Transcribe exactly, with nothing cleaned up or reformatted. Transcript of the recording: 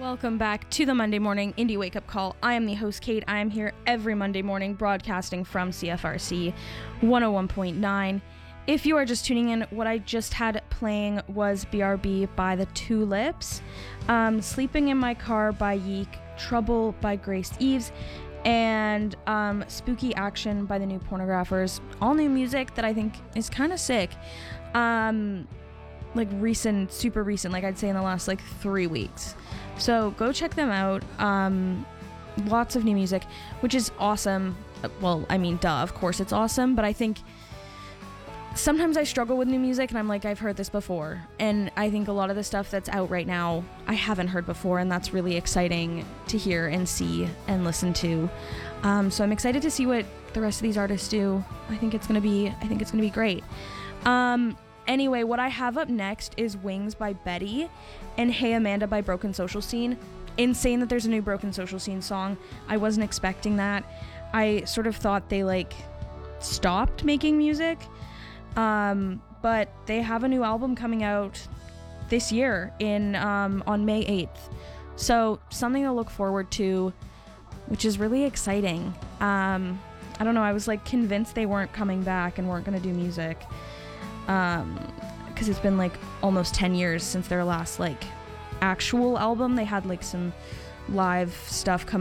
Welcome back to the Monday Morning Indie Wake Up Call. I am the host, Kate. I am here every Monday morning broadcasting from C F R C one oh one point nine. If you are just tuning in, what I just had playing was B R B by the Tulips, um, Sleeping in My Car by Yeek, Trouble by Grace Eves, and um, Spooky Action by the New Pornographers. All new music that I think is kind of sick. Um, like recent, super recent, like I'd say in the last like three weeks. So go check them out. Um, lots of new music, which is awesome. Well, I mean, duh, of course it's awesome, but I think sometimes I struggle with new music and I'm like, I've heard this before. And I think a lot of the stuff that's out right now, I haven't heard before, and that's really exciting to hear and see and listen to. Um, so I'm excited to see what the rest of these artists do. I think it's gonna be, I think it's gonna be great. Um, Anyway, what I have up next is Wings by Betty and Hey Amanda by Broken Social Scene. Insane that there's a new Broken Social Scene song. I wasn't expecting that. I sort of thought they like stopped making music. Um, but they have a new album coming out this year in um, on May eighth. So something to look forward to, which is really exciting. Um, I don't know, I was like convinced they weren't coming back and weren't going to do music. Um, because it's been like almost ten years since their last like actual album. They had like some live stuff come